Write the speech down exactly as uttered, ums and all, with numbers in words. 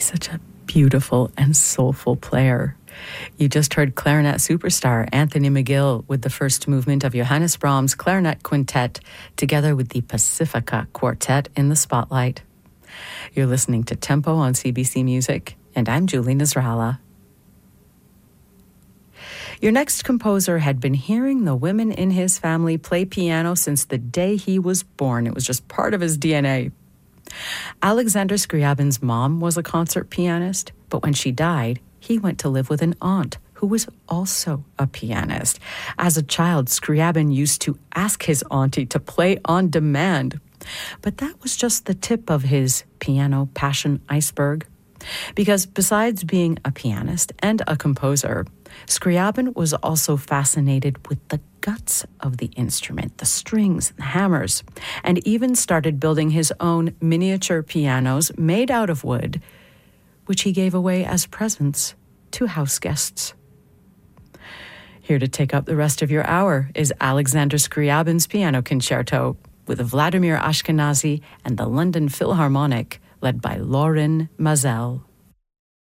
such a beautiful and soulful player. You just heard clarinet superstar Anthony McGill with the first movement of Johannes Brahms' Clarinet Quintet, together with the Pacifica Quartet in the spotlight. You're listening to Tempo on C B C Music, and I'm Julie Nasrallah. Your next composer had been hearing the women in his family play piano since the day he was born. It was just part of his D N A. Alexander Scriabin's mom was a concert pianist, but when she died, he went to live with an aunt who was also a pianist. As a child, Scriabin used to ask his auntie to play on demand. But that was just the tip of his piano passion iceberg. Because besides being a pianist and a composer, Scriabin was also fascinated with the guts of the instrument, the strings, the hammers, and even started building his own miniature pianos made out of wood, which he gave away as presents to house guests. Here to take up the rest of your hour is Alexander Scriabin's Piano Concerto with Vladimir Ashkenazy and the London Philharmonic, led by Lorin Maazel.